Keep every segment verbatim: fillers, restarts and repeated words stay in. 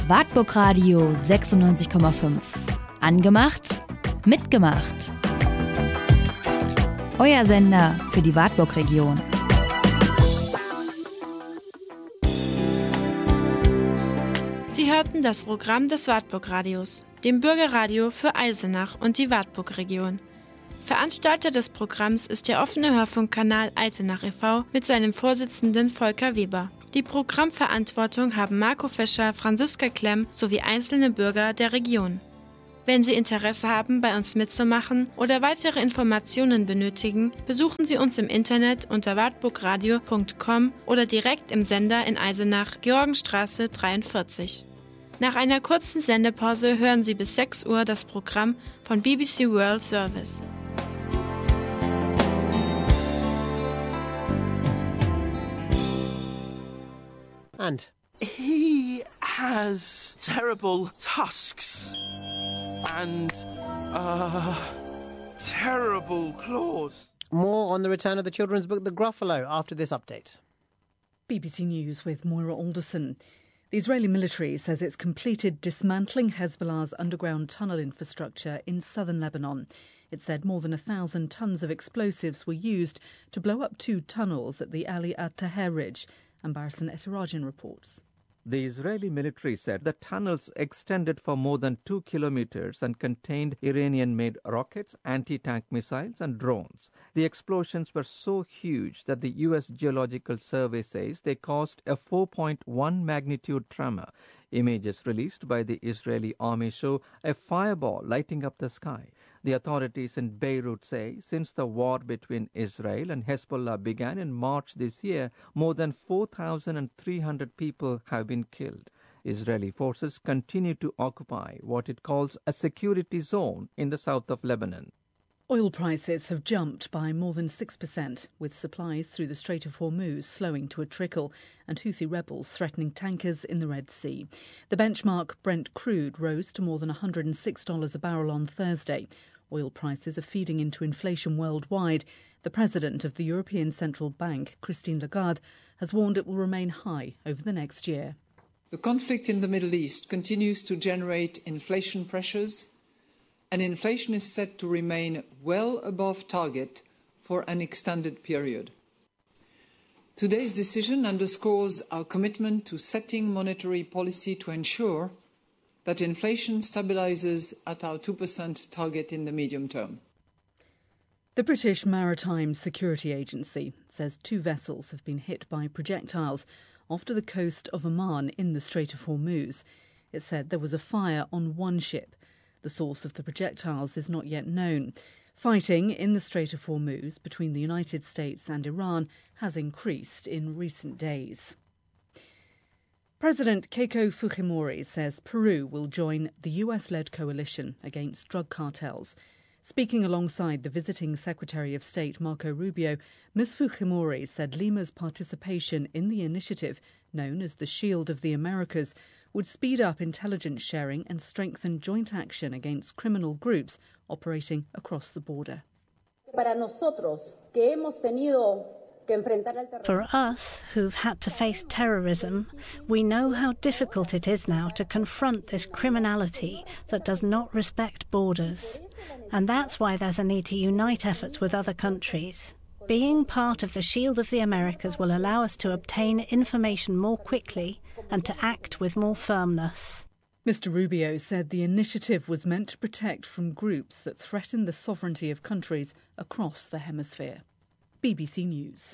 Wartburg Radio sechsundneunzig Komma fünf. Angemacht, mitgemacht. Euer Sender für die Wartburg-Region. Sie hörten das Programm des Wartburg-Radios, dem Bürgerradio für Eisenach und die Wartburg-Region. Veranstalter des Programms ist der offene Hörfunkkanal Eisenach e V mit seinem Vorsitzenden Volker Weber. Die Programmverantwortung haben Marco Fischer, Franziska Klemm sowie einzelne Bürger der Region. Wenn Sie Interesse haben, bei uns mitzumachen oder weitere Informationen benötigen, besuchen Sie uns im Internet unter wartburgradio punkt com oder direkt im Sender in Eisenach, Georgenstraße dreiundvierzig. Nach einer kurzen Sendepause hören Sie bis sechs Uhr das Programm von B B C World Service. And he has terrible tusks and uh, terrible claws. more on the return of the children's book The Gruffalo after this update. B B C News with Moira Alderson. The Israeli military says it's completed dismantling Hezbollah's underground tunnel infrastructure in southern Lebanon. It said more than a thousand tons of explosives were used to blow up two tunnels at the Ali at-Taher Ridge. Ambarsan Etirajan reports. The Israeli military said the tunnels extended for more than two kilometers and contained Iranian-made rockets, anti-tank missiles and drones. The explosions were so huge that the U S Geological Survey says they caused a four point one magnitude tremor. Images released by the Israeli army show a fireball lighting up the sky. The authorities in Beirut say since the war between Israel and Hezbollah began in March this year, more than four thousand three hundred people have been killed. Israeli forces continue to occupy what it calls a security zone in the south of Lebanon. Oil prices have jumped by more than six percent, with supplies through the Strait of Hormuz slowing to a trickle and Houthi rebels threatening tankers in the Red Sea. The benchmark Brent crude rose to more than one hundred six dollars a barrel on Thursday. Oil prices are feeding into inflation worldwide. The president of the European Central Bank, Christine Lagarde, has warned it will remain high over the next year. The conflict in the Middle East continues to generate inflation pressures, and inflation is set to remain well above target for an extended period. Today's decision underscores our commitment to setting monetary policy to ensure that inflation stabilises at our two percent target in the medium term. The British Maritime Security Agency says two vessels have been hit by projectiles off to the coast of Oman in the Strait of Hormuz. It said there was a fire on one ship. The source of the projectiles is not yet known. Fighting in the Strait of Hormuz between the United States and Iran has increased in recent days. President Keiko Fujimori says Peru will join the U S-led coalition against drug cartels. Speaking alongside the visiting Secretary of State Marco Rubio, Miz Fujimori said Lima's participation in the initiative, known as the Shield of the Americas, would speed up intelligence sharing and strengthen joint action against criminal groups operating across the border. Para nosotros, que hemos tenido For us, who've had to face terrorism, we know how difficult it is now to confront this criminality that does not respect borders. And that's why there's a need to unite efforts with other countries. Being part of the Shield of the Americas will allow us to obtain information more quickly and to act with more firmness. Mister Rubio said the initiative was meant to protect from groups that threaten the sovereignty of countries across the hemisphere. B B C News.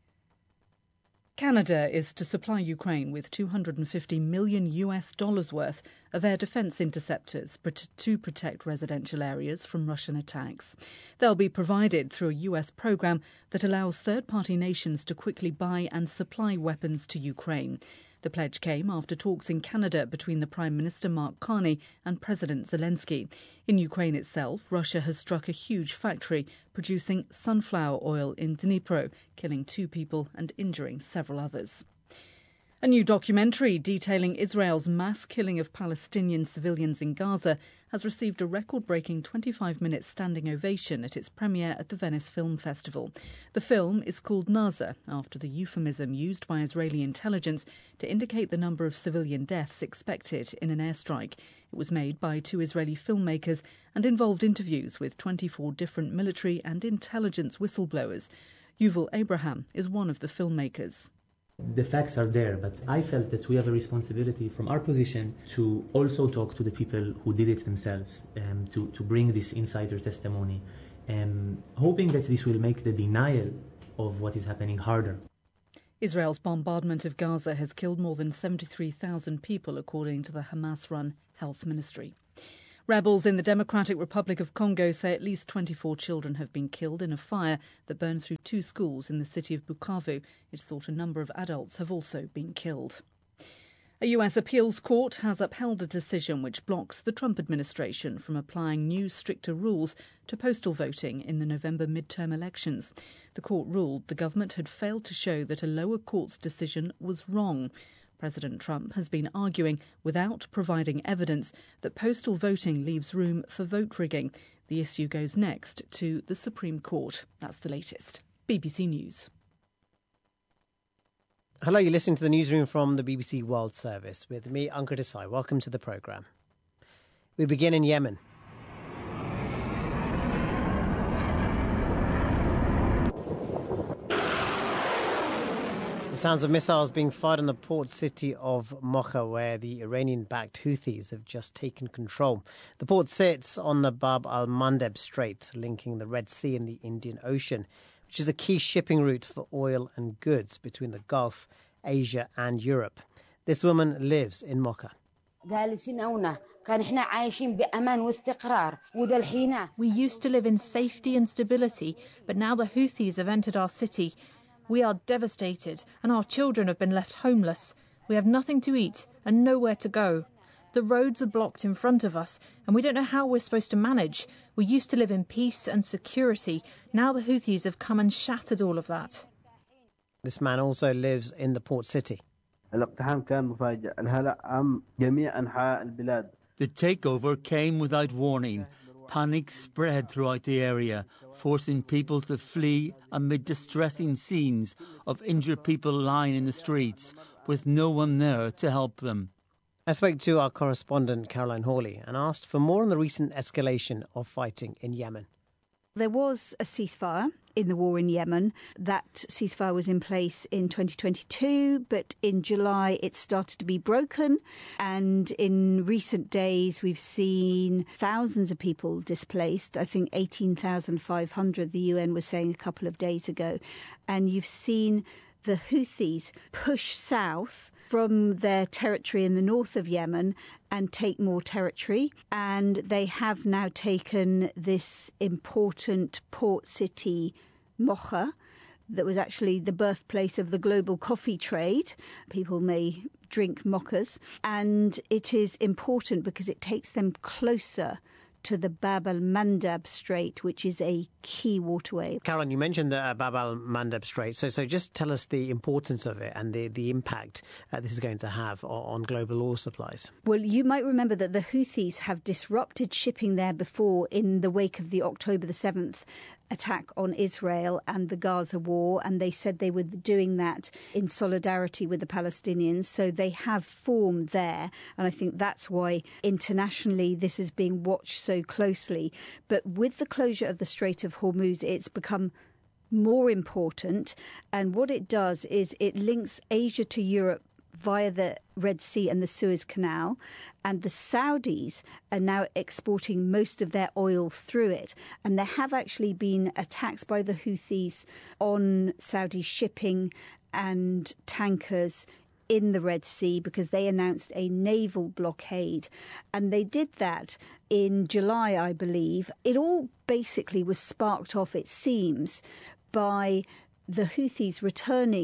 Canada is to supply Ukraine with two hundred fifty million U S dollars worth of air defence interceptors to protect residential areas from Russian attacks. They'll be provided through a U S programme that allows third-party nations to quickly buy and supply weapons to Ukraine. The pledge came after talks in Canada between the Prime Minister Mark Carney and President Zelensky. In Ukraine itself, Russia has struck a huge factory producing sunflower oil in Dnipro, killing two people and injuring several others. A new documentary detailing Israel's mass killing of Palestinian civilians in Gaza has received a record-breaking twenty-five minute standing ovation at its premiere at the Venice Film Festival. The film is called Naza, after the euphemism used by Israeli intelligence to indicate the number of civilian deaths expected in an airstrike. It was made by two Israeli filmmakers and involved interviews with twenty-four different military and intelligence whistleblowers. Yuval Abraham is one of the filmmakers. The facts are there, but I felt that we have a responsibility from our position to also talk to the people who did it themselves, um, to, to bring this insider testimony, um, hoping that this will make the denial of what is happening harder. Israel's bombardment of Gaza has killed more than seventy-three thousand people, according to the Hamas-run health ministry. Rebels in the Democratic Republic of Congo say at least twenty-four children have been killed in a fire that burned through two schools in the city of Bukavu. It's thought a number of adults have also been killed. A U S appeals court has upheld a decision which blocks the Trump administration from applying new, stricter rules to postal voting in the November midterm elections. The court ruled the government had failed to show that a lower court's decision was wrong. President Trump has been arguing, without providing evidence, that postal voting leaves room for vote rigging. The issue goes next to the Supreme Court. That's the latest. B B C News. Hello, you're listening to the newsroom from the B B C World Service with me, Ankur Desai. Welcome to the programme. We begin in Yemen. The sounds of missiles being fired on the port city of Mocha, where the Iranian-backed Houthis have just taken control. The port sits on the Bab al-Mandeb Strait, linking the Red Sea and the Indian Ocean, which is a key shipping route for oil and goods between the Gulf, Asia and Europe. This woman lives in Mocha. We used to live in safety and stability, but now the Houthis have entered our city. We are devastated, and our children have been left homeless. We have nothing to eat and nowhere to go. The roads are blocked in front of us, and we don't know how we're supposed to manage. We used to live in peace and security. Now the Houthis have come and shattered all of that. This man also lives in the port city. The takeover came without warning. Panic spread throughout the area, forcing people to flee amid distressing scenes of injured people lying in the streets, with no one there to help them. I spoke to our correspondent Caroline Hawley and asked for more on the recent escalation of fighting in Yemen. There was a ceasefire in the war in Yemen. That ceasefire was in place in twenty twenty-two, but in July it started to be broken. And in recent days, we've seen thousands of people displaced. I think eighteen thousand five hundred, the U N was saying a couple of days ago. And you've seen the Houthis push south from their territory in the north of Yemen and take more territory. And they have now taken this important port city, Mocha, that was actually the birthplace of the global coffee trade. People may drink mochas. And it is important because it takes them closer to the Bab al-Mandeb Strait, which is a key waterway. Caroline, you mentioned the uh, Bab al-Mandeb Strait, so so just tell us the importance of it and the, the impact uh, this is going to have on, on global oil supplies. Well, you might remember that the Houthis have disrupted shipping there before in the wake of the October the seventh attack on Israel and the Gaza war, and they said they were doing that in solidarity with the Palestinians. So they have formed there, and I think that's why internationally this is being watched so closely. But with the closure of the Strait of Hormuz, it's become more important, and what it does is it links Asia to Europe via the Red Sea and the Suez Canal, and the Saudis are now exporting most of their oil through it. And there have actually been attacks by the Houthis on Saudi shipping and tankers in the Red Sea because they announced a naval blockade. And they did that in July, I believe. It all basically was sparked off, it seems, by the Houthis returning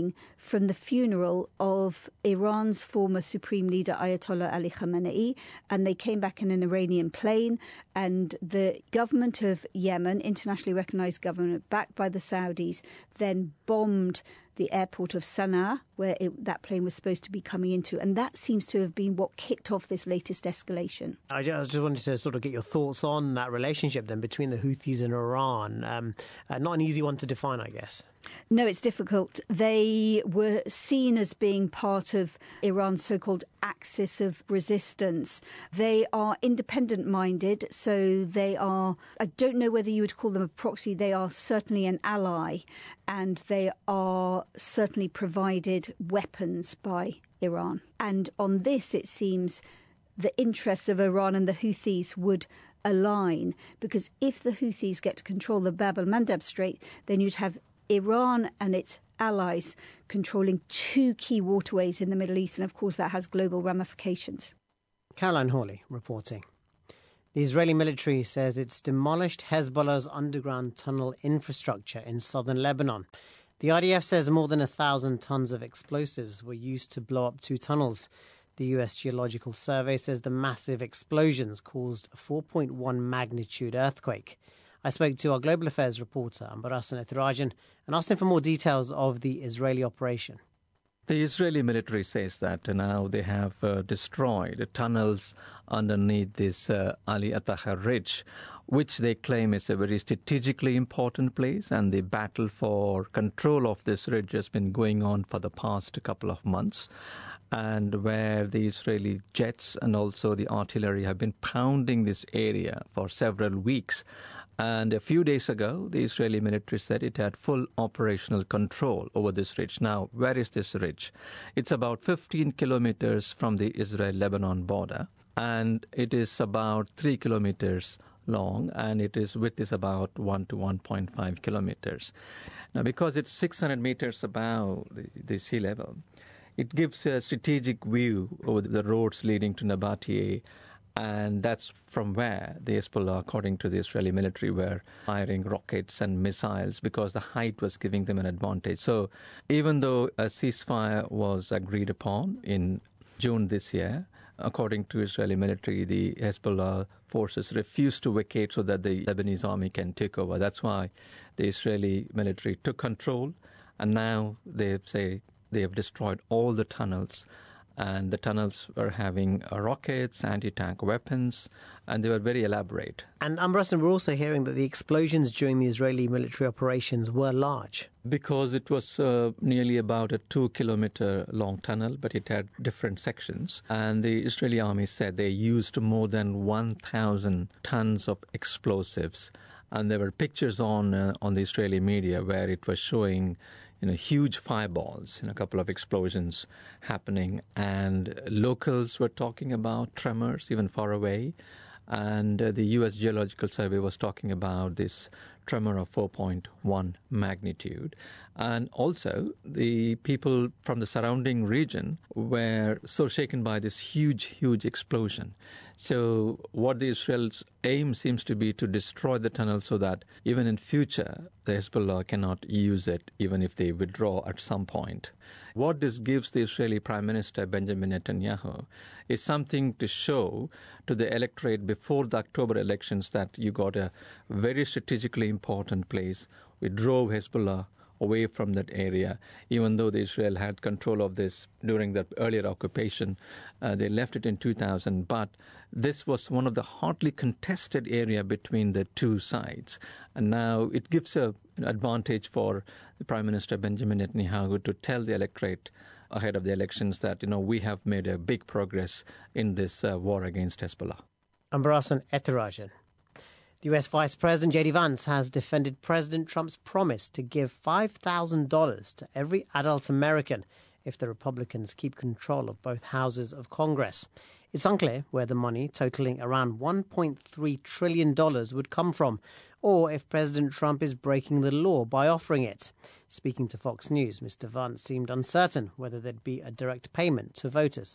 from the funeral of Iran's former supreme leader Ayatollah Ali Khamenei, and they came back in an Iranian plane, and the government of Yemen, internationally recognised government backed by the Saudis, then bombed the airport of Sana'a, where it, that plane was supposed to be coming into. And that seems to have been what kicked off this latest escalation. I just wanted to sort of get your thoughts on that relationship then between the Houthis and Iran. Um, uh, not an easy one to define, I guess. No, it's difficult. They were seen as being part of Iran's so-called axis of resistance. They are independent-minded, so they are, I don't know whether you would call them a proxy, they are certainly an ally, and they are certainly provided weapons by Iran. And on this, it seems, the interests of Iran and the Houthis would align, because if the Houthis get to control the Bab el-Mandeb Strait, then you'd have Iran and its allies controlling two key waterways in the Middle East, and of course that has global ramifications. Caroline Hawley reporting. The Israeli military says it's demolished Hezbollah's underground tunnel infrastructure in southern Lebanon. The I D F says more than a thousand tons of explosives were used to blow up two tunnels. The U S Geological Survey says the massive explosions caused a four point one magnitude earthquake. I spoke to our Global Affairs reporter, Ambarasan Ethirajan, and asked him for more details of the Israeli operation. The Israeli military says that now they have uh, destroyed tunnels underneath this uh, Ali Attahar Ridge, which they claim is a very strategically important place, and the battle for control of this ridge has been going on for the past couple of months, and where the Israeli jets and also the artillery have been pounding this area for several weeks. And a few days ago, the Israeli military said it had full operational control over this ridge. Now, where is this ridge? It's about fifteen kilometers from the Israel-Lebanon border, and it is about three kilometers long, and it is width is about one to one point five kilometers. Now, because it's six hundred meters above the, the sea level, it gives a strategic view over the roads leading to Nabatea, and that's from where the Hezbollah, according to the Israeli military, were firing rockets and missiles because the height was giving them an advantage. So even though a ceasefire was agreed upon in June this year, according to Israeli military, the Hezbollah forces refused to vacate so that the Lebanese army can take over. That's why the Israeli military took control, and now they say they have destroyed all the tunnels. And the tunnels were having uh, rockets, anti-tank weapons, and they were very elaborate. And Ambarasan, we're also hearing that the explosions during the Israeli military operations were large. Because it was uh, nearly about a two-kilometer long tunnel, but it had different sections. And the Israeli army said they used more than one thousand tons of explosives. And there were pictures on uh, on the Israeli media where it was showing you know, huge fireballs, you know, a couple of explosions happening, and locals were talking about tremors even far away, and uh, the U S Geological Survey was talking about this tremor of four point one magnitude. And also, the people from the surrounding region were so shaken by this huge, huge explosion. So what the Israel's aim seems to be to destroy the tunnel so that even in future, the Hezbollah cannot use it, even if they withdraw at some point. What this gives the Israeli Prime Minister Benjamin Netanyahu is something to show to the electorate before the October elections that you got a very strategically important place. We drove Hezbollah away from that area, even though the Israel had control of this during the earlier occupation. Uh, they left it in two thousand, but this was one of the hotly contested area between the two sides. And now it gives a, an advantage for the Prime Minister Benjamin Netanyahu to tell the electorate ahead of the elections that, you know, we have made a big progress in this uh, war against Hezbollah. Ambarasan Ethirajan. The U S Vice President J D Vance has defended President Trump's promise to give five thousand dollars to every adult American if the Republicans keep control of both houses of Congress. It's unclear where the money, totaling around one point three trillion dollars, would come from, or if President Trump is breaking the law by offering it. Speaking to Fox News, Mister Vance seemed uncertain whether there'd be a direct payment to voters.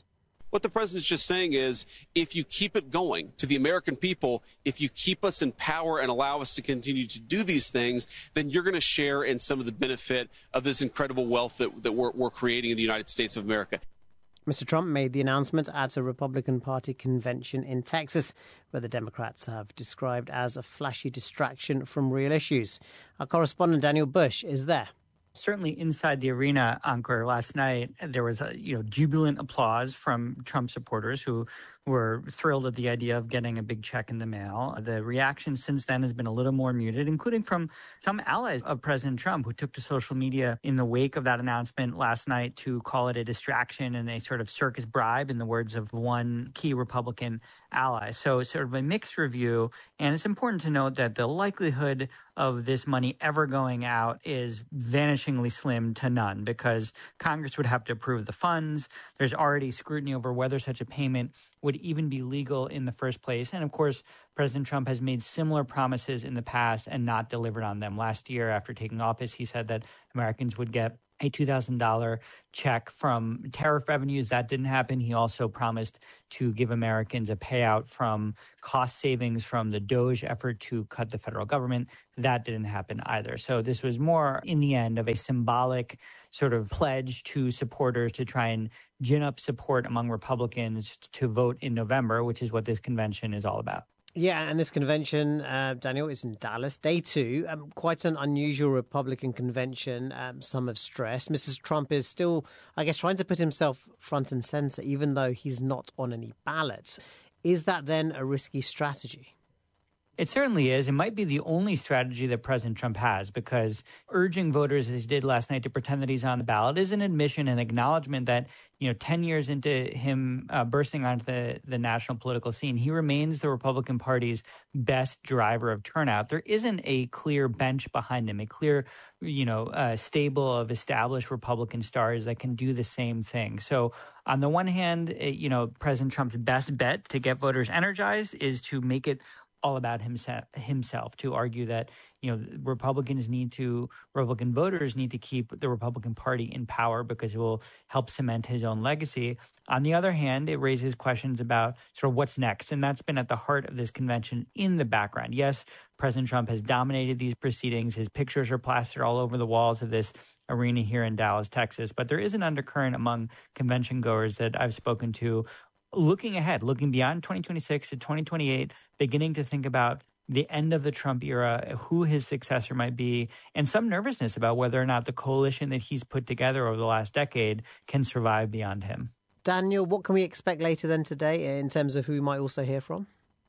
What the president's just saying is, if you keep it going to the American people, if you keep us in power and allow us to continue to do these things, then you're going to share in some of the benefit of this incredible wealth that, that we're, we're creating in the United States of America. Mister Trump made the announcement at a Republican Party convention in Texas, where the Democrats have described as a flashy distraction from real issues. Our correspondent Daniel Bush is there. Certainly inside the arena, Ankur, last night, there was a you know jubilant applause from Trump supporters who were thrilled at the idea of getting a big check in the mail. The reaction since then has been a little more muted, including from some allies of President Trump who took to social media in the wake of that announcement last night to call it a distraction and a sort of circus bribe, in the words of one key Republican ally. So sort of a mixed review. And it's important to note that the likelihood of this money ever going out is vanishingly slim to none, because Congress would have to approve the funds. There's already scrutiny over whether such a payment would even be legal in the first place. And of course, President Trump has made similar promises in the past and not delivered on them. Last year, after taking office, he said that Americans would get a two thousand dollars check from tariff revenues. That didn't happen. He also promised to give Americans a payout from cost savings from the DOGE effort to cut the federal government. That didn't happen either. So this was more, in the end, of a symbolic sort of pledge to supporters to try and gin up support among Republicans to vote in November, which is what this convention is all about. Yeah, and this convention, uh, Daniel, is in Dallas, day two. Um, quite an unusual Republican convention, um, some have stressed. Missus Trump is still, I guess, trying to put himself front and center, even though he's not on any ballots. Is that then a risky strategy? It certainly is. It might be the only strategy that President Trump has, because urging voters, as he did last night, to pretend that he's on the ballot is an admission and acknowledgement that, you know, ten years into him uh, bursting onto the, the national political scene, he remains the Republican Party's best driver of turnout. There isn't a clear bench behind him, a clear, you know, uh, stable of established Republican stars that can do the same thing. So on the one hand, uh, you know, President Trump's best bet to get voters energized is to make it all about himself, himself to argue that, you know, Republicans need to, Republican voters need to keep the Republican Party in power because it will help cement his own legacy. On the other hand, it raises questions about sort of what's next. And that's been at the heart of this convention in the background. Yes, President Trump has dominated these proceedings. His pictures are plastered all over the walls of this arena here in Dallas, Texas. But there is an undercurrent among convention goers that I've spoken to, looking ahead, looking beyond twenty twenty-six to twenty twenty-eight, beginning to think about the end of the Trump era, who his successor might be, and some nervousness about whether or not the coalition that he's put together over the last decade can survive beyond him. Daniel, what can we expect later then today in terms of who we might also hear from?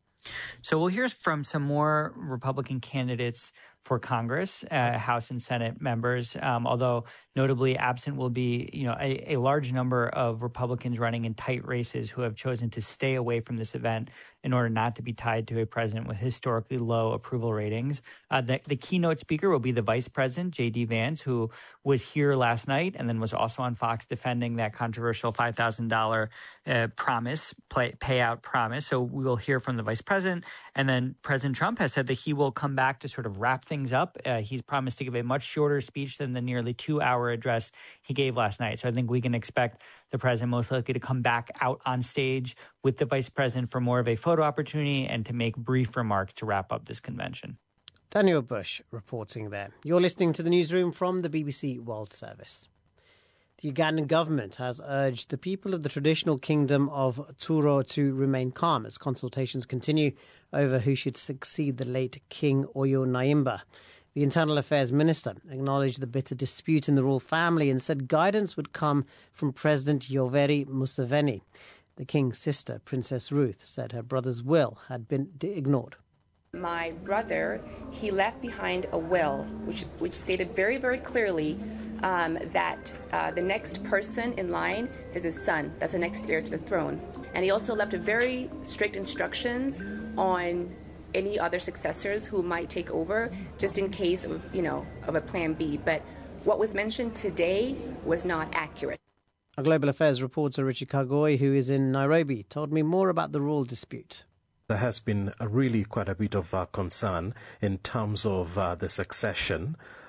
So we'll hear from some more Republican candidates for Congress, uh, House and Senate members, um, although notably absent will be, you know, a, a large number of Republicans running in tight races who have chosen to stay away from this event in order not to be tied to a president with historically low approval ratings. Uh, the, the keynote speaker will be the vice president, J D Vance, who was here last night and then was also on Fox defending that controversial five thousand dollars uh, promise, play, payout promise. So we'll hear from the vice president. And then President Trump has said that he will come back to sort of wrap things up. Uh, he's promised to give a much shorter speech than the nearly two-hour address he gave last night. So I think we can expect the president most likely to come back out on stage with the vice president for more of a photo opportunity and to make brief remarks to wrap up this convention. Daniel Bush reporting there. You're listening to the newsroom from the B B C World Service. The Ugandan government has urged the people of the traditional kingdom of Turo to remain calm as consultations continue over who should succeed the late King Oyo Naimba. The Internal Affairs Minister acknowledged the bitter dispute in the royal family and said guidance would come from President Yoweri Museveni. The king's sister, Princess Ruth, said her brother's will had been ignored. My brother, he left behind a will which which stated very, very clearly um, that uh, the next person in line is his son. That's the next heir to the throne. And he also left a very strict instructions on any other successors who might take over, just in case of, you know, of a plan B. But what was mentioned today was not accurate. Our Global Affairs reporter Richard Kagoi, who is in Nairobi, told me more about the royal dispute. There has been a really quite a bit of uh, concern in terms of uh, the succession.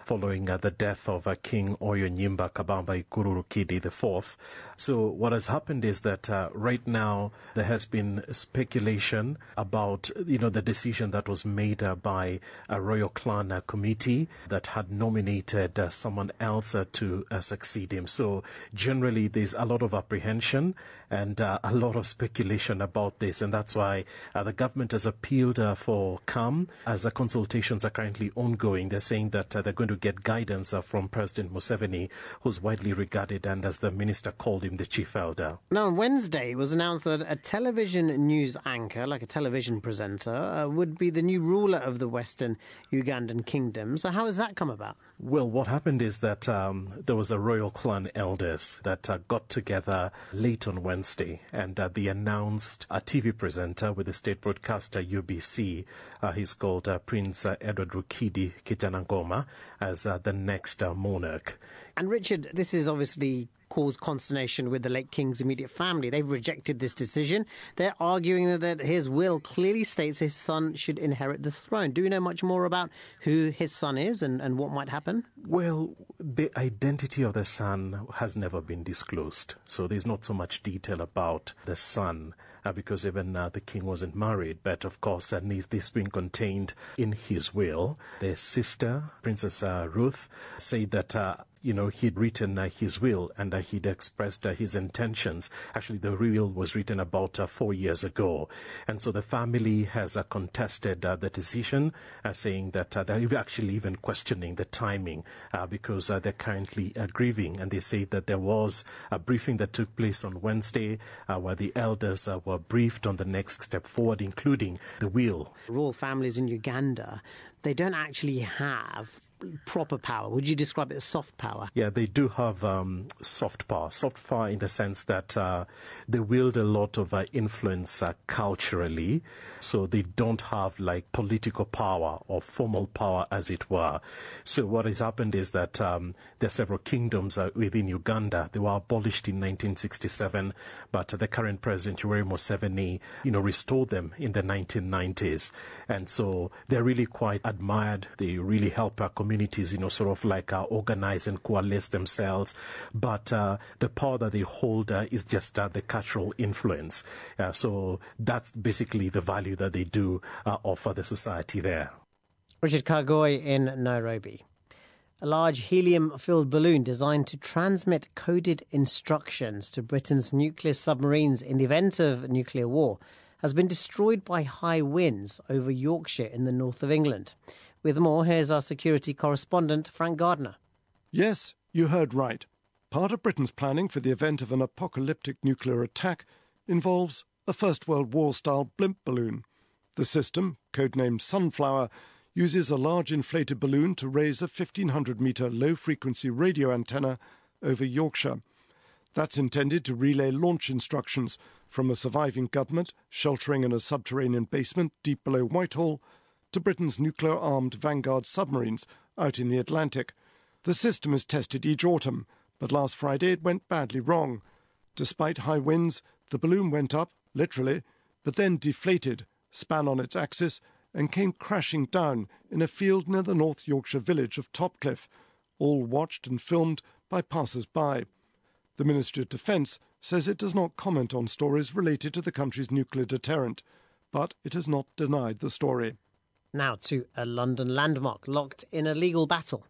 following uh, the death of uh, King Oyonyimba Kabamba Ikururukidi the fourth. So what has happened is that uh, right now there has been speculation about, you know, the decision that was made uh, by a royal clan uh, committee that had nominated uh, someone else uh, to uh, succeed him. So generally there's a lot of apprehension and uh, a lot of speculation about this, and that's why uh, the government has appealed uh, for calm as the consultations are currently ongoing. They're saying that uh, they're going to get guidance uh, from President Museveni, who's widely regarded and, as the minister called him, the chief elder. Now, on Wednesday, it was announced that a television news anchor, like a television presenter, uh, would be the new ruler of the Western Ugandan kingdom. So how has that come about? Well, what happened is that um, there was a royal clan elders that uh, got together late on Wednesday, and uh, they announced a T V presenter with the state broadcaster U B C. Uh, he's called uh, Prince uh, Edward Rukidi Kitanangoma as uh, the next uh, monarch. And Richard, this is obviously caused consternation with the late king's immediate family. They've rejected this decision. They're arguing that his will clearly states his son should inherit the throne. Do we know much more about who his son is and, and what might happen? Well, the identity of the son has never been disclosed. So there's not so much detail about the son uh, because even uh, the king wasn't married. But of course, uh, this being contained in his will. Their sister, Princess uh, Ruth, said that uh, you know, he'd written uh, his will and uh, he'd expressed uh, his intentions. Actually, the will was written about uh, four years ago. And so the family has uh, contested uh, the decision, uh, saying that uh, they're actually even questioning the timing uh, because uh, they're currently uh, grieving. And they say that there was a briefing that took place on Wednesday uh, where the elders uh, were briefed on the next step forward, including the will. Royal families in Uganda, they don't actually have proper power. Would you describe it as soft power? Yeah, they do have um, soft power. Soft power in the sense that uh, they wield a lot of uh, influence uh, culturally, so they don't have like political power or formal power, as it were. So what has happened is that um, there are several kingdoms uh, within Uganda. They were abolished in nineteen sixty-seven, but the current president, Yoweri Museveni, you know, restored them in the nineteen nineties. And so they're really quite admired. They really help our community. Communities, you know, sort of like uh, organize and coalesce themselves. But uh, the power that they hold uh, is just uh, the cultural influence. Uh, so that's basically the value that they do uh, offer the society there. Richard Kagoi in Nairobi. A large helium-filled balloon designed to transmit coded instructions to Britain's nuclear submarines in the event of nuclear war has been destroyed by high winds over Yorkshire in the north of England. With more, here's our security correspondent, Frank Gardner. Yes, you heard right. Part of Britain's planning for the event of an apocalyptic nuclear attack involves a First World War-style blimp balloon. The system, codenamed Sunflower, uses a large inflated balloon to raise a fifteen hundred metre low-frequency radio antenna over Yorkshire. That's intended to relay launch instructions from a surviving government sheltering in a subterranean basement deep below Whitehall to Britain's nuclear-armed Vanguard submarines out in the Atlantic. The system is tested each autumn, but last Friday it went badly wrong. Despite high winds, the balloon went up, literally, but then deflated, span on its axis, and came crashing down in a field near the North Yorkshire village of Topcliffe, all watched and filmed by passers-by. The Ministry of Defence says it does not comment on stories related to the country's nuclear deterrent, but it has not denied the story. Now to a London landmark locked in a legal battle.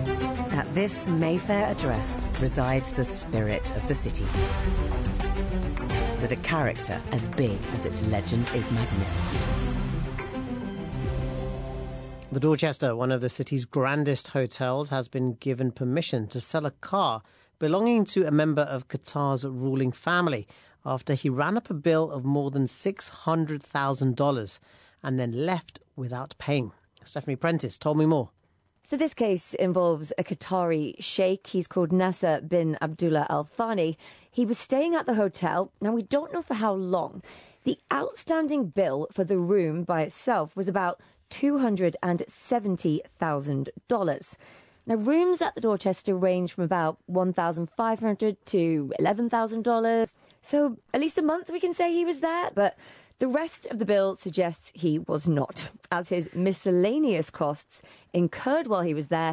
At this Mayfair address resides the spirit of the city, with a character as big as its legend is magnificent. The Dorchester, one of the city's grandest hotels, has been given permission to sell a car belonging to a member of Qatar's ruling family after he ran up a bill of more than six hundred thousand dollars and then left without paying. Stephanie Prentice told me more. So this case involves a Qatari sheikh. He's called Nasser bin Abdullah Al Thani. He was staying at the hotel. Now, we don't know for how long. The outstanding bill for the room by itself was about two hundred seventy thousand dollars. Now, rooms at the Dorchester range from about one thousand five hundred dollars to eleven thousand dollars. So at least a month we can say he was there, but the rest of the bill suggests he was not, as his miscellaneous costs incurred while he was there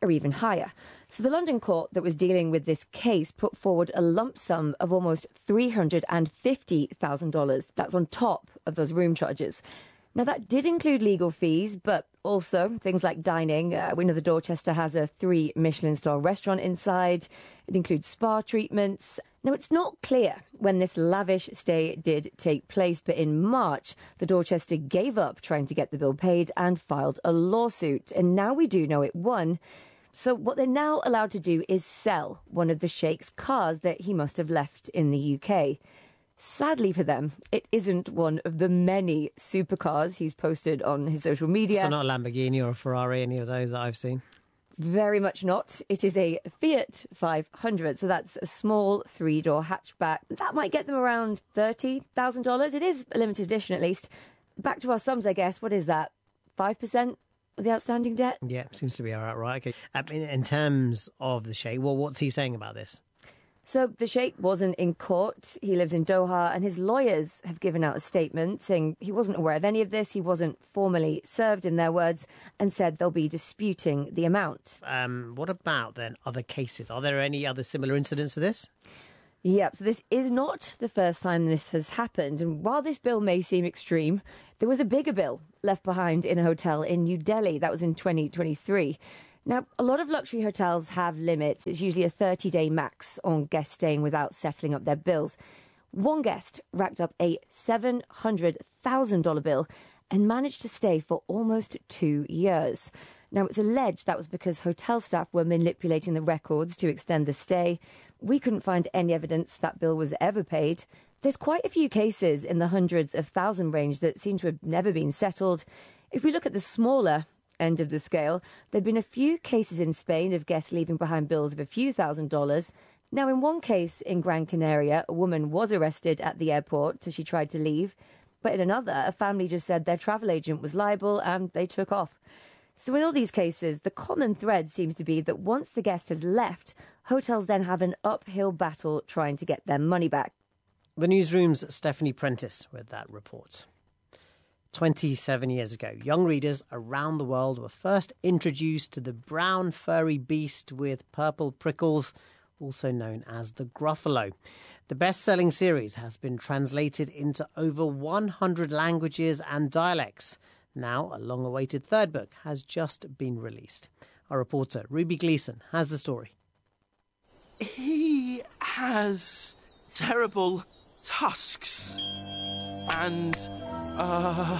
are even higher. So the London court that was dealing with this case put forward a lump sum of almost three hundred fifty thousand dollars. That's on top of those room charges. Now, that did include legal fees, but also things like dining. Uh, we know the Dorchester has a three Michelin-star restaurant inside. It includes spa treatments. Now, it's not clear when this lavish stay did take place, but in March, the Dorchester gave up trying to get the bill paid and filed a lawsuit. And now we do know it won. So what they're now allowed to do is sell one of the Sheikh's cars that he must have left in the U K. Sadly for them, it isn't one of the many supercars he's posted on his social media. So not a Lamborghini or a Ferrari, any of those that I've seen? Very much not. It is a Fiat five hundred, so that's a small three-door hatchback. That might get them around thirty thousand dollars. It is a limited edition, at least. Back to our sums, I guess. What is that? five percent of the outstanding debt? Yeah, seems to be all right, right? Okay. Um, in, in terms of the Sheikh, well, what's he saying about this? So the Sheikh wasn't in court. He lives in Doha, and his lawyers have given out a statement saying he wasn't aware of any of this. He wasn't formally served, in their words, and said they'll be disputing the amount. Um, what about, then, other cases? Are there any other similar incidents to this? Yep, so this is not the first time this has happened. And while this bill may seem extreme, there was a bigger bill left behind in a hotel in New Delhi. That was in twenty twenty-three. Now, a lot of luxury hotels have limits. It's usually a thirty-day max on guests staying without settling up their bills. One guest racked up a seven hundred thousand dollars bill and managed to stay for almost two years. Now, it's alleged that was because hotel staff were manipulating the records to extend the stay. We couldn't find any evidence that bill was ever paid. There's quite a few cases in the hundreds of thousand range that seem to have never been settled. If we look at the smaller end of the scale, there have been a few cases in Spain of guests leaving behind bills of a few thousand dollars. Now, in one case in Gran Canaria, a woman was arrested at the airport as she tried to leave. But in another, a family just said their travel agent was liable and they took off. So in all these cases, the common thread seems to be that once the guest has left, hotels then have an uphill battle trying to get their money back. The Newsroom's Stephanie Prentice with that report. twenty-seven years ago, young readers around the world were first introduced to the brown furry beast with purple prickles, also known as the Gruffalo. The best-selling series has been translated into over one hundred languages and dialects. Now, a long-awaited third book has just been released. Our reporter, Ruby Gleason, has the story. He has terrible tusks and, uh,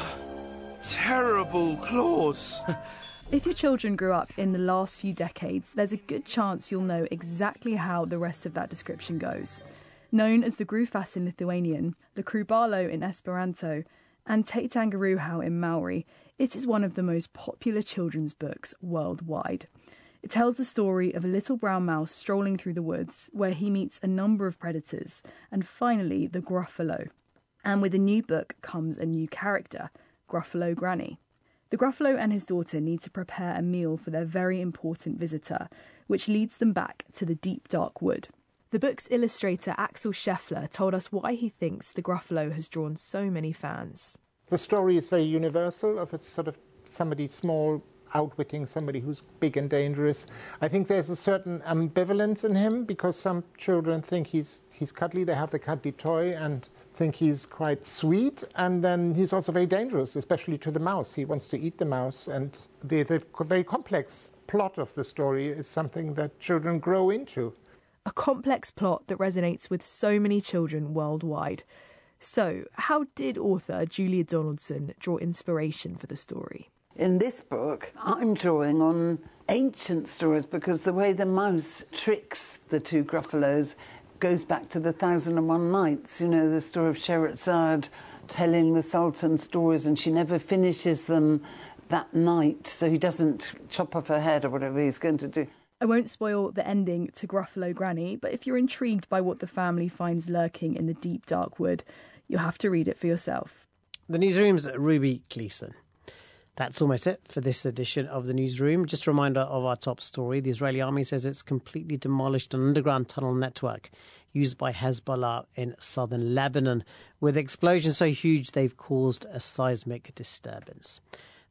terrible claws. If your children grew up in the last few decades, there's a good chance you'll know exactly how the rest of that description goes. Known as the Grufas in Lithuanian, the Krubalo in Esperanto, and Teitangaruhau in Maori, it is one of the most popular children's books worldwide. It tells the story of a little brown mouse strolling through the woods, where he meets a number of predators, and finally the Gruffalo. And with a new book comes a new character, Gruffalo Granny. The Gruffalo and his daughter need to prepare a meal for their very important visitor, which leads them back to the deep dark wood. The book's illustrator Axel Scheffler told us why he thinks the Gruffalo has drawn so many fans. The story is very universal, of it's sort of somebody small outwitting somebody who's big and dangerous. I think there's a certain ambivalence in him, because some children think he's he's cuddly, they have the cuddly toy and think he's quite sweet, and then he's also very dangerous, especially to the mouse. He wants to eat the mouse, and the, the very complex plot of the story is something that children grow into. A complex plot that resonates with so many children worldwide. So, how did author Julia Donaldson draw inspiration for the story? In this book, I'm drawing on ancient stories, because the way the mouse tricks the two Gruffalos goes back to the Thousand and One Nights. You know, the story of Scheherazade telling the Sultan stories, and she never finishes them that night, so he doesn't chop off her head or whatever he's going to do. I won't spoil the ending to Gruffalo Granny, but if you're intrigued by what the family finds lurking in the deep dark wood, you'll have to read it for yourself. The Newsroom's Ruby Gleason. That's almost it for this edition of the Newsroom. Just a reminder of our top story. The Israeli army says it's completely demolished an underground tunnel network used by Hezbollah in southern Lebanon, with explosions so huge they've caused a seismic disturbance.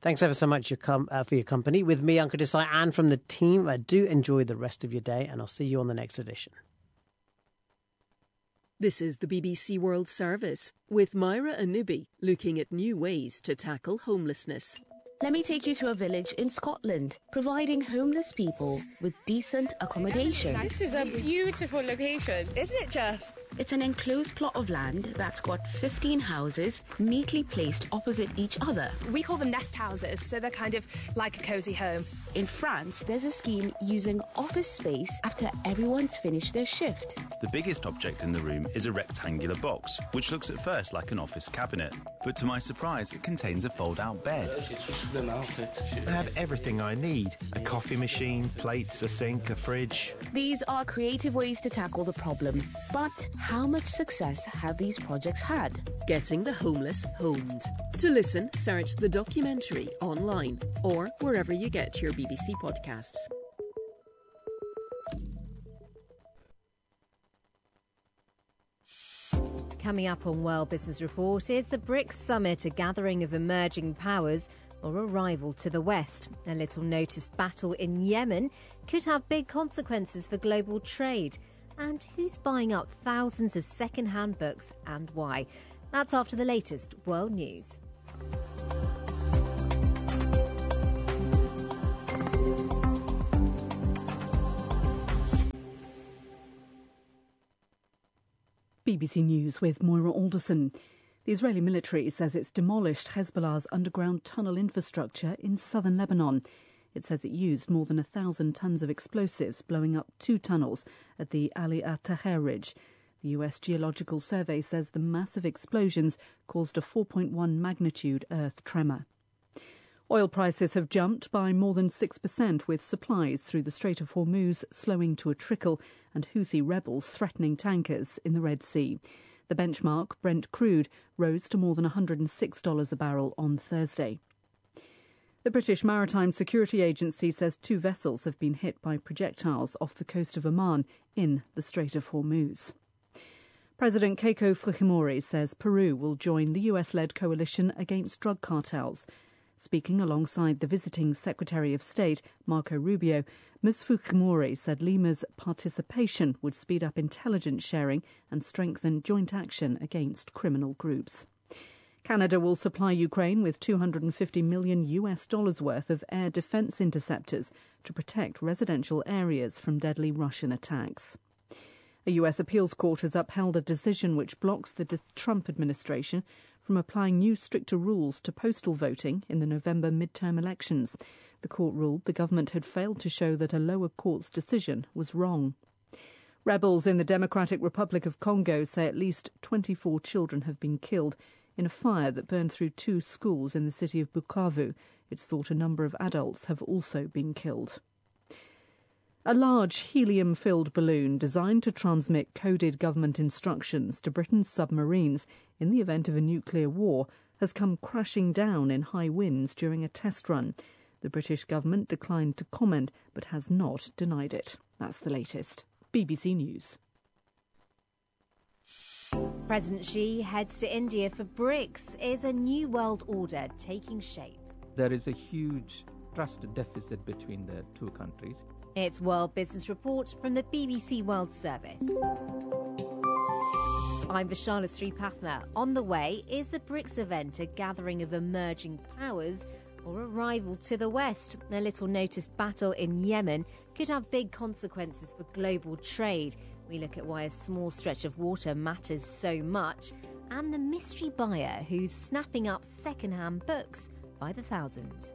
Thanks ever so much your com- uh, for your company. With me, Ankur Desai, and from the team, uh, do enjoy the rest of your day, and I'll see you on the next edition. This is the B B C World Service with Myra Anubi, looking at new ways to tackle homelessness. Let me take you to a village in Scotland, providing homeless people with decent accommodation. This is a beautiful location, isn't it, Jess? It's an enclosed plot of land that's got fifteen houses neatly placed opposite each other. We call them nest houses, so they're kind of like a cosy home. In France, there's a scheme using office space after everyone's finished their shift. The biggest object in the room is a rectangular box, which looks at first like an office cabinet. But to my surprise, it contains a fold-out bed. I have everything I need. A coffee machine, plates, a sink, a fridge. These are creative ways to tackle the problem. But how much success have these projects had? Getting the homeless homed. To listen, search the documentary online or wherever you get your B B C podcasts. Coming up on World Business Report is the BRICS Summit, a gathering of emerging powers, or a rival to the West. A little noticed battle in Yemen could have big consequences for global trade. And who's buying up thousands of second-hand books and why? That's after the latest world news. B B C News with Moira Alderson. The Israeli military says it's demolished Hezbollah's underground tunnel infrastructure in southern Lebanon. It says it used more than a thousand tons of explosives, blowing up two tunnels at the Ali Al-Taher Ridge. The U S Geological Survey says the massive explosions caused a four point one magnitude earth tremor. Oil prices have jumped by more than six percent, with supplies through the Strait of Hormuz slowing to a trickle and Houthi rebels threatening tankers in the Red Sea. The benchmark, Brent crude, rose to more than one hundred six dollars a barrel on Thursday. The British Maritime Security Agency says two vessels have been hit by projectiles off the coast of Oman in the Strait of Hormuz. President Keiko Fujimori says Peru will join the U S-led coalition against drug cartels. Speaking alongside the visiting Secretary of State, Marco Rubio, Miz Fujimori said Lima's participation would speed up intelligence sharing and strengthen joint action against criminal groups. Canada will supply Ukraine with two hundred fifty million U S dollars worth of air defence interceptors to protect residential areas from deadly Russian attacks. A U S appeals court has upheld a decision which blocks the Trump administration from applying new stricter rules to postal voting in the November midterm elections. The court ruled the government had failed to show that a lower court's decision was wrong. Rebels in the Democratic Republic of Congo say at least twenty-four children have been killed in a fire that burned through two schools in the city of Bukavu. It's thought a number of adults have also been killed. A large helium-filled balloon designed to transmit coded government instructions to Britain's submarines in the event of a nuclear war has come crashing down in high winds during a test run. The British government declined to comment but has not denied it. That's the latest. B B C News. President Xi heads to India for BRICS. Is a new world order taking shape? There is a huge trust deficit between the two countries. It's World Business Report from the B B C World Service. I'm Vishala Sripathma. On the way, is the BRICS event a gathering of emerging powers or a rival to the West? A little noticed battle in Yemen could have big consequences for global trade. We look at why a small stretch of water matters so much, and the mystery buyer who's snapping up second-hand books by the thousands.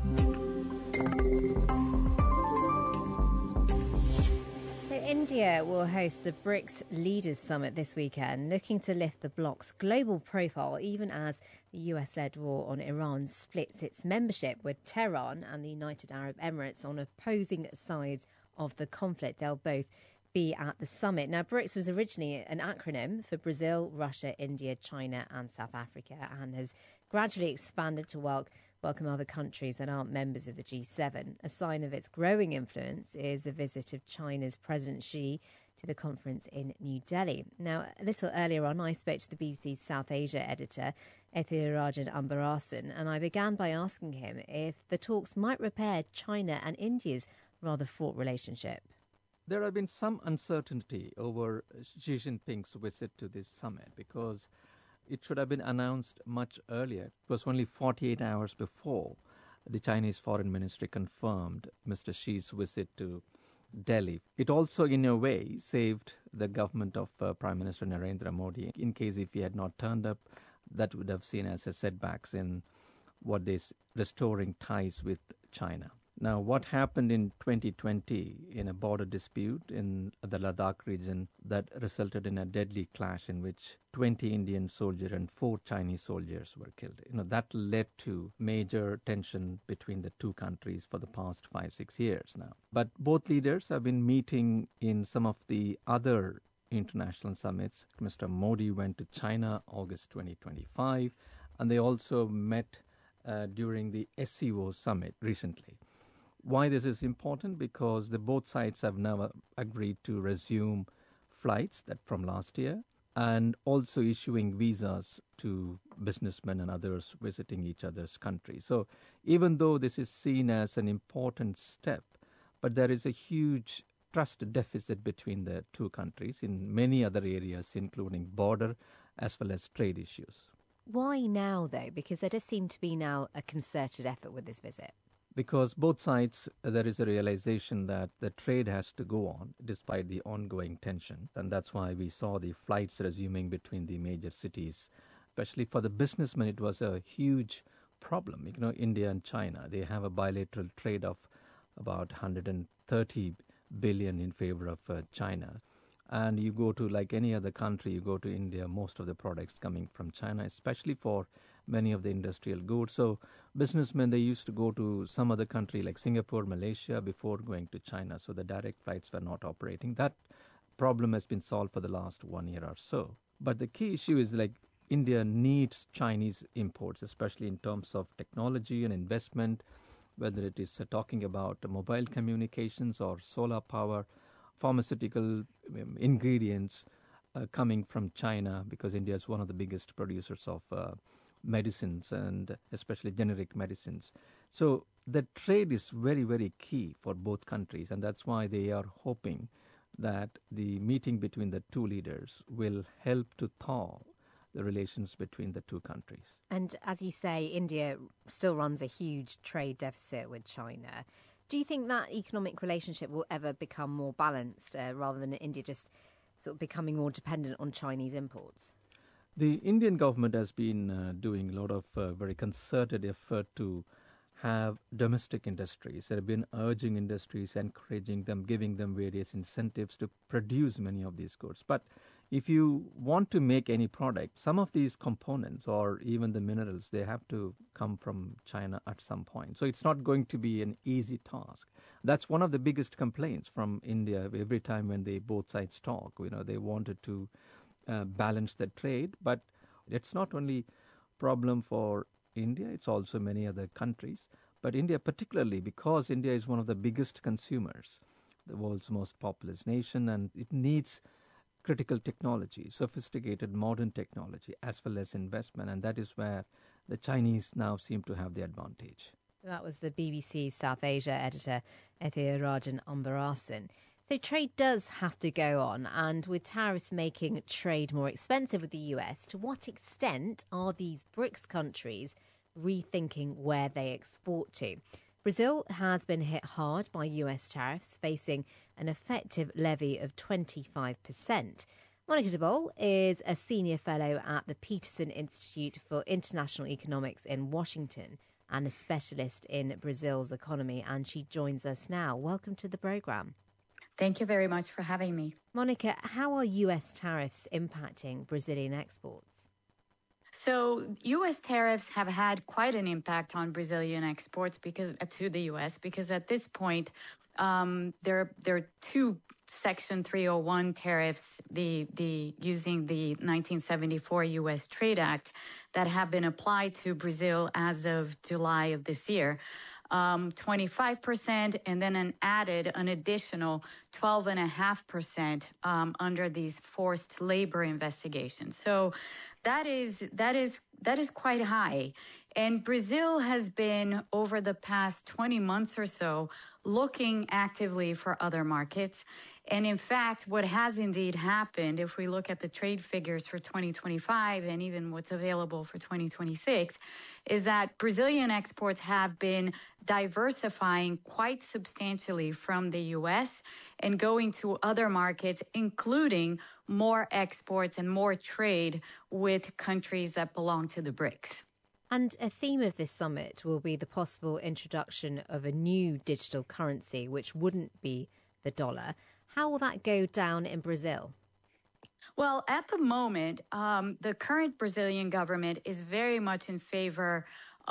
So India will host the BRICS Leaders Summit this weekend, looking to lift the bloc's global profile even as the U S-led war on Iran splits its membership, with Tehran and the United Arab Emirates on opposing sides of the conflict. They'll both be at the summit. Now, BRICS was originally an acronym for Brazil, Russia, India, China and South Africa, and has gradually expanded to welcome welcome other countries that aren't members of the G seven. A sign of its growing influence is the visit of China's President Xi to the conference in New Delhi. Now, a little earlier on, I spoke to the B B C's South Asia editor, Ethirajan Ambarasan, and I began by asking him if the talks might repair China and India's rather fraught relationship. There have been some uncertainty over Xi Jinping's visit to this summit because it should have been announced much earlier. It was only forty-eight hours before the Chinese Foreign Ministry confirmed Mister Xi's visit to Delhi. It also, in a way, saved the government of uh, Prime Minister Narendra Modi. In case if he had not turned up, that would have seen as a setbacks in what they restoring ties with China. Now, what happened in twenty twenty in a border dispute in the Ladakh region that resulted in a deadly clash in which twenty Indian soldiers and four Chinese soldiers were killed. You know, that led to major tension between the two countries for the past five, six years now. But both leaders have been meeting in some of the other international summits. Mister Modi went to China August twenty twenty-five, and they also met uh, during the S C O summit recently. Why this is important? Because the both sides have now agreed to resume flights that from last year and also issuing visas to businessmen and others visiting each other's countries. So even though this is seen as an important step, but there is a huge trust deficit between the two countries in many other areas, including border as well as trade issues. Why now, though? Because there does seem to be now a concerted effort with this visit. Because both sides, uh, there is a realization that the trade has to go on despite the ongoing tension. And that's why we saw the flights resuming between the major cities. Especially for the businessmen, it was a huge problem. You know, India and China, they have a bilateral trade of about one hundred thirty billion in favor of uh, China. And you go to, like any other country, you go to India, most of the products coming from China, especially for many of the industrial goods. So businessmen, they used to go to some other country like Singapore, Malaysia before going to China. So the direct flights were not operating. That problem has been solved for the last one year or so. But the key issue is like India needs Chinese imports, especially in terms of technology and investment, whether it is uh, talking about uh, mobile communications or solar power, pharmaceutical um, ingredients uh, coming from China, because India is one of the biggest producers of uh, medicines and especially generic medicines. So the trade is very, very key for both countries, and that's why they are hoping that the meeting between the two leaders will help to thaw the relations between the two countries. And as you say, India still runs a huge trade deficit with China. Do you think that economic relationship will ever become more balanced uh, rather than India just sort of becoming more dependent on Chinese imports? The Indian government has been uh, doing a lot of uh, very concerted effort to have domestic industries. They have been urging industries, encouraging them, giving them various incentives to produce many of these goods. But if you want to make any product, some of these components or even the minerals, they have to come from China at some point. So it's not going to be an easy task. That's one of the biggest complaints from India every time when they both sides talk. You know, they wanted to uh, balance the trade, but it's not only problem for India, it's also many other countries. But India particularly, because India is one of the biggest consumers, the world's most populous nation, and it needs critical technology, sophisticated modern technology, as well as investment. And that is where the Chinese now seem to have the advantage. That was the B B C's South Asia editor, Ethirajan Ambarasan. So trade does have to go on, and with tariffs making trade more expensive with the U S, to what extent are these BRICS countries rethinking where they export to? Brazil has been hit hard by U S tariffs, facing an effective levy of twenty-five percent. Monica de Bol is a senior fellow at the Peterson Institute for International Economics in Washington and a specialist in Brazil's economy, and she joins us now. Welcome to the programme. Thank you very much for having me. Monica, how are U S tariffs impacting Brazilian exports? So U S tariffs have had quite an impact on Brazilian exports because uh, to the U S because at this point um, there there are two Section three oh one tariffs, the the using the nineteen seventy-four U S Trade Act, that have been applied to Brazil as of July of this year. um, twenty-five percent, and then an added an additional twelve point five percent um, under these forced labor investigations. So that is that is that is quite high. And Brazil has been, over the past twenty months or so, looking actively for other markets. And in fact, what has indeed happened, if we look at the trade figures for twenty twenty-five and even what's available for twenty twenty-six, is that Brazilian exports have been diversifying quite substantially from the U S and going to other markets, including more exports and more trade with countries that belong to the BRICS. And a theme of this summit will be the possible introduction of a new digital currency, which wouldn't be the dollar. How will that go down in Brazil? Well, at the moment, um, the current Brazilian government is very much in favor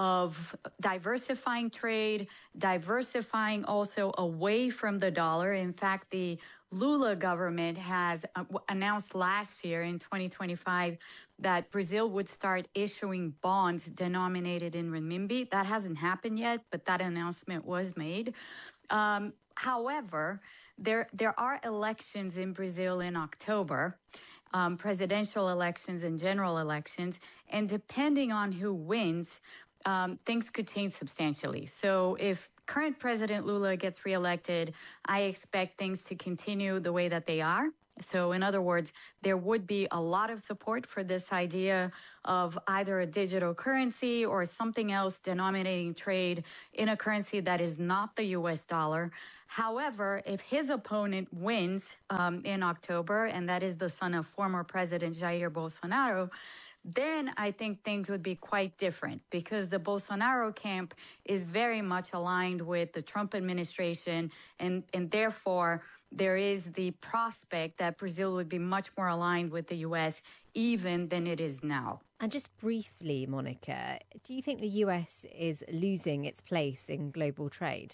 of diversifying trade, diversifying also away from the dollar. In fact, the Lula government has uh, announced last year in twenty twenty-five that Brazil would start issuing bonds denominated in renminbi. That hasn't happened yet, but that announcement was made. Um, however, there there are elections in Brazil in October, um, presidential elections and general elections, and depending on who wins, um, things could change substantially. So if current President Lula gets reelected, I expect things to continue the way that they are. So in other words, there would be a lot of support for this idea of either a digital currency or something else denominating trade in a currency that is not the U S dollar. However, if his opponent wins um, in October, and that is the son of former President Jair Bolsonaro, then I think things would be quite different, because the Bolsonaro camp is very much aligned with the Trump administration, and, and therefore there is the prospect that Brazil would be much more aligned with the U S even than it is now. And just briefly, Monica, do you think the U S is losing its place in global trade?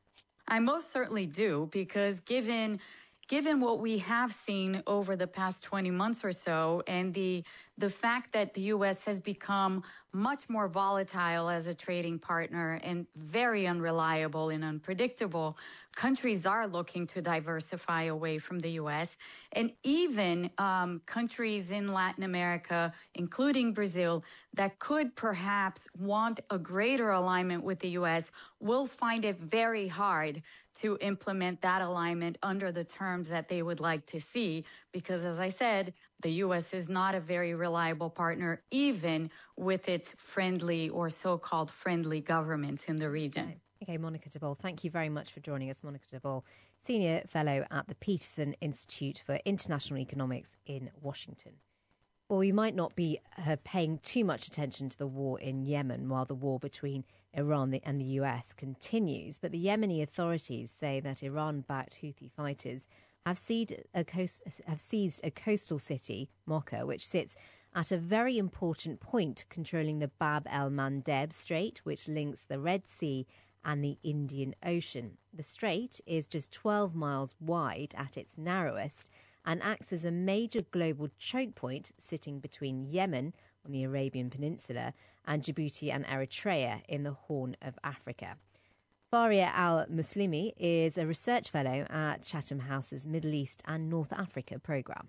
I most certainly do, because given given what we have seen over the past twenty months or so, and the the fact that the U S has become much more volatile as a trading partner and very unreliable and unpredictable, countries are looking to diversify away from the U S. And even um, countries in Latin America, including Brazil, that could perhaps want a greater alignment with the U S will find it very hard to implement that alignment under the terms that they would like to see, because, as I said, the U S is not a very reliable partner, even with its friendly or so-called friendly governments in the region. Okay. Okay, Monica de Bol, thank you very much for joining us. Monica de Bol, Senior Fellow at the Peterson Institute for International Economics in Washington. Well, we might not be uh, paying too much attention to the war in Yemen while the war between Iran and the U S continues, but the Yemeni authorities say that Iran-backed Houthi fighters have seized a, coast, have seized a coastal city, Mocha, which sits at a very important point controlling the Bab el-Mandeb Strait, which links the Red Sea and the Indian Ocean. The strait is just twelve miles wide at its narrowest and acts as a major global choke point sitting between Yemen on the Arabian Peninsula and Djibouti and Eritrea in the Horn of Africa. Faria al-Muslimi is a research fellow at Chatham House's Middle East and North Africa programme.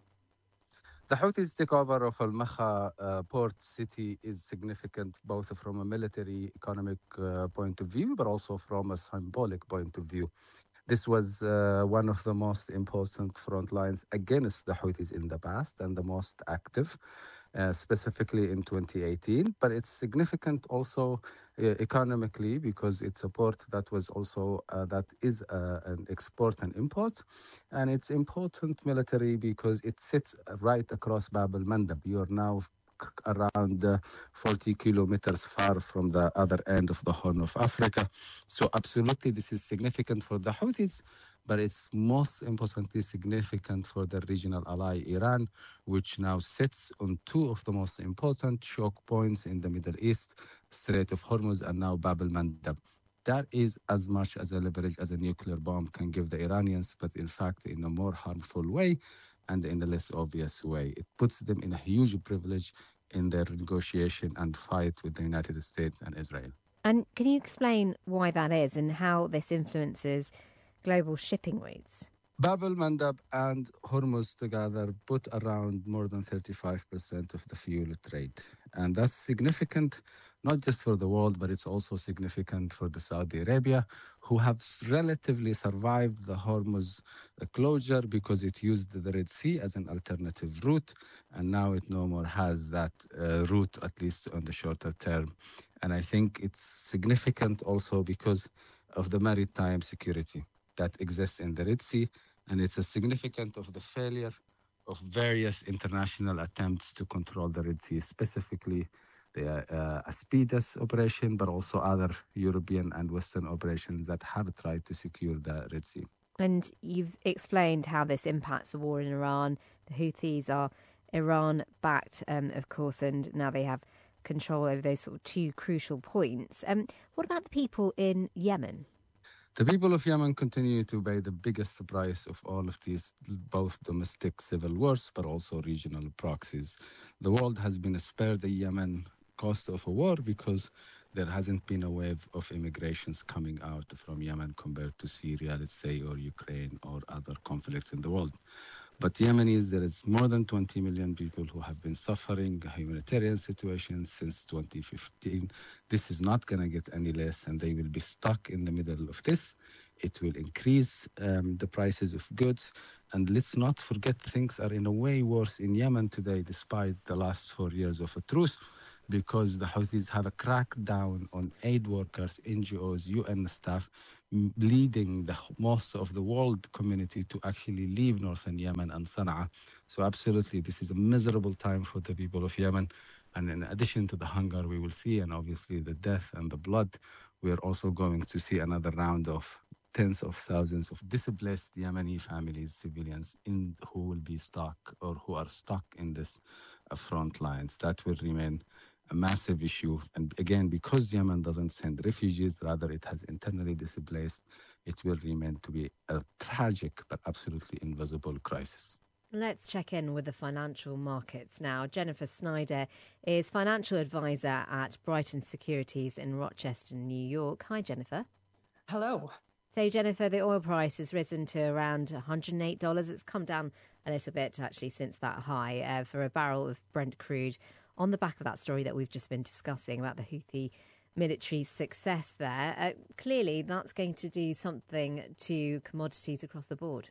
The Houthis' takeover of Al-Makha uh, port city is significant both from a military economic uh, point of view, but also from a symbolic point of view. This was uh, one of the most important front lines against the Houthis in the past and the most active, uh, specifically in twenty eighteen. But it's significant also uh, economically, because it's a port that was also uh, that is uh, an export and import, and it's important military because it sits right across Bab el-Mandeb. You are now around uh, forty kilometers far from the other end of the Horn of Africa. So absolutely this is significant for the Houthis, but it's most importantly significant for the regional ally Iran, which now sits on two of the most important choke points in the Middle East, Strait of Hormuz and now Bab el-Mandeb. That is as much as a leverage as a nuclear bomb can give the Iranians, but in fact in a more harmful way and in a less obvious way. It puts them in a huge privilege in their negotiation and fight with the United States and Israel. And can you explain why that is and how this influences global shipping routes? Bab el-Mandab and Hormuz together put around more than thirty-five percent of the fuel trade. And that's significant, not just for the world, but it's also significant for the Saudi Arabia, who have relatively survived the Hormuz closure because it used the Red Sea as an alternative route. And now it no more has that uh, route, at least on the shorter term. And I think it's significant also because of the maritime security that exists in the Red Sea, and it's a significant of the failure of various international attempts to control the Red Sea, specifically the uh, Aspides operation, but also other European and Western operations that have tried to secure the Red Sea. And you've explained how this impacts the war in Iran. The Houthis are Iran-backed, um, of course, and now they have control over those sort of two crucial points. Um, what about the people in Yemen? The people of Yemen continue to pay the biggest price of all of these, both domestic civil wars, but also regional proxies. The world has been spared the Yemen cost of a war because there hasn't been a wave of immigrations coming out from Yemen compared to Syria, let's say, or Ukraine or other conflicts in the world. But Yemenis, there is more than twenty million people who have been suffering a humanitarian situation since twenty fifteen. This is not going to get any less, and they will be stuck in the middle of this. It will increase um, the prices of goods. And let's not forget, things are in a way worse in Yemen today, despite the last four years of a truce, because the Houthis have a crackdown on aid workers, N G Os, U N staff, leading the most of the world community to actually leave northern Yemen and Sana'a. So absolutely, this is a miserable time for the people of Yemen. And in addition to the hunger we will see, and obviously the death and the blood, we are also going to see another round of tens of thousands of displaced Yemeni families, civilians, in, who will be stuck or who are stuck in this uh, front lines. That will remain a massive issue. And again, because Yemen doesn't send refugees, rather it has internally displaced, it will remain to be a tragic but absolutely invisible crisis. Let's check in with the financial markets now. Jennifer Snyder is financial advisor at Brighton Securities in Rochester, New York. Hi, Jennifer. Hello. So, Jennifer, the oil price has risen to around one hundred eight dollars. It's come down a little bit, actually, since that high uh, for a barrel of Brent crude, on the back of that story that we've just been discussing about the Houthi military success there. Uh, clearly, that's going to do something to commodities across the board.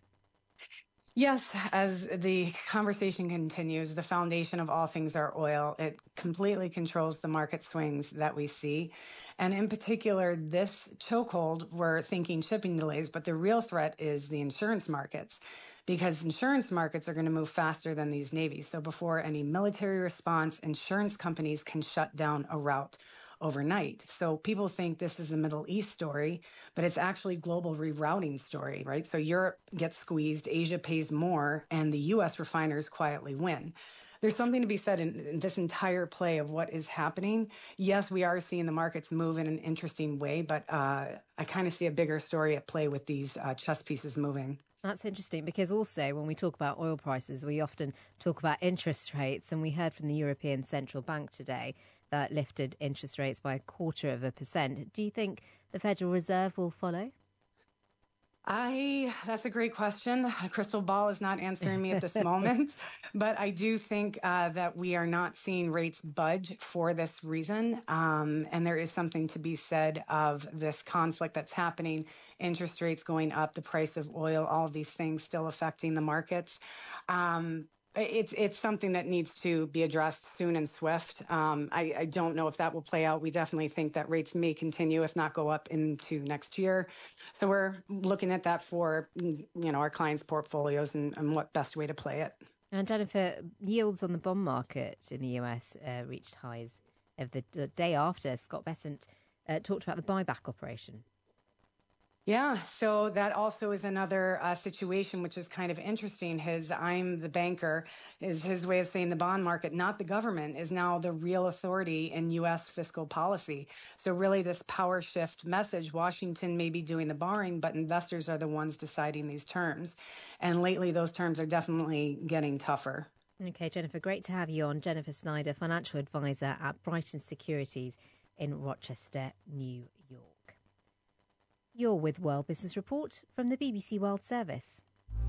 Yes, as the conversation continues, the foundation of all things are oil. It completely controls the market swings that we see. And in particular, this chokehold, we're thinking shipping delays, but the real threat is the insurance markets, because insurance markets are going to move faster than these navies. So before any military response, insurance companies can shut down a route overnight. So people think this is a Middle East story, but it's actually global rerouting story, right? So Europe gets squeezed, Asia pays more, and the U S refiners quietly win. There's something to be said in, in this entire play of what is happening. Yes, we are seeing the markets move in an interesting way, but uh, I kind of see a bigger story at play with these uh, chess pieces moving. That's interesting because also when we talk about oil prices, we often talk about interest rates, and we heard from the European Central Bank today that lifted interest rates by a quarter of a percent. Do you think the Federal Reserve will follow? I, that's a great question. A crystal ball is not answering me at this moment, but I do think uh, that we are not seeing rates budge for this reason. Um, and there is something to be said of this conflict that's happening, interest rates going up, the price of oil, all of these things still affecting the markets. Um, It's it's something that needs to be addressed soon and swift. Um, I, I don't know if that will play out. We definitely think that rates may continue, if not go up into next year. So we're looking at that for, you know, our clients' portfolios and, and what best way to play it. And Jennifer, yields on the bond market in the U S uh, reached highs of the, the day after Scott Bessent uh, talked about the buyback operation. Yeah, so that also is another uh, situation which is kind of interesting. His I'm the banker is his way of saying the bond market, not the government, is now the real authority in U S fiscal policy. So really this power shift message, Washington may be doing the borrowing, but investors are the ones deciding these terms. And lately those terms are definitely getting tougher. Okay, Jennifer, great to have you on. Jennifer Snyder, financial advisor at Brighton Securities in Rochester, New York. You're with World Business Report from the B B C World Service.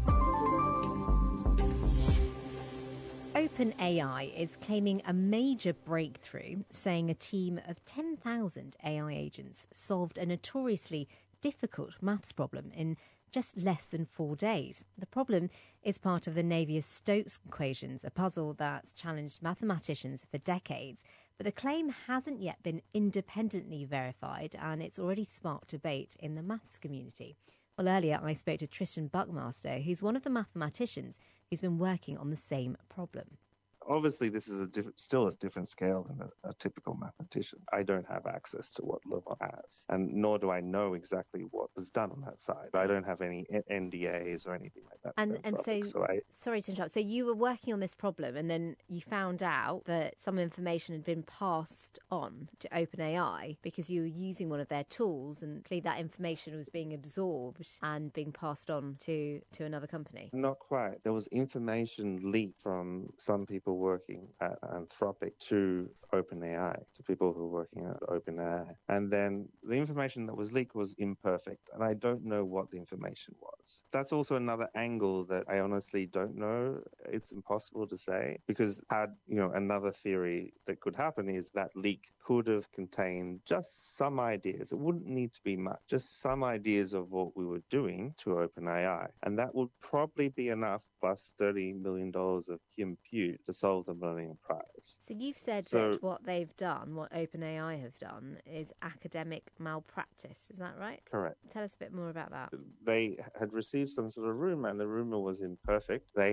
OpenAI is claiming a major breakthrough, saying a team of ten thousand A I agents solved a notoriously difficult maths problem in just less than four days. The problem is part of the Navier-Stokes equations, a puzzle that's challenged mathematicians for decades. But the claim hasn't yet been independently verified, and it's already sparked debate in the maths community. Well, earlier I spoke to Tristan Buckmaster, who's one of the mathematicians who's been working on the same problem. Obviously, this is a diff- still a different scale than a, a typical mathematician. I don't have access to what Lemma has, and nor do I know exactly what was done on that side. I don't have any N D As or anything like that. And and so, so I, sorry to interrupt. So you were working on this problem, and then you found out that some information had been passed on to OpenAI because you were using one of their tools, and clearly that information was being absorbed and being passed on to, to another company. Not quite. There was information leaked from some people working at Anthropic to OpenAI, to people who were working at OpenAI. And then the information that was leaked was imperfect, and I don't know what the information was. That's also another angle that I honestly don't know. It's impossible to say, because had, you know, another theory that could happen is that leak could have contained just some ideas. It wouldn't need to be much, just some ideas of what we were doing to OpenAI. And that would probably be enough, plus thirty million dollars of compute to solve the Millennium Prize. So you've said so, that what they've done, what OpenAI have done, is academic malpractice. Is that right? Correct. Tell us a bit more about that. They had received some sort of rumor, and the rumor was imperfect. They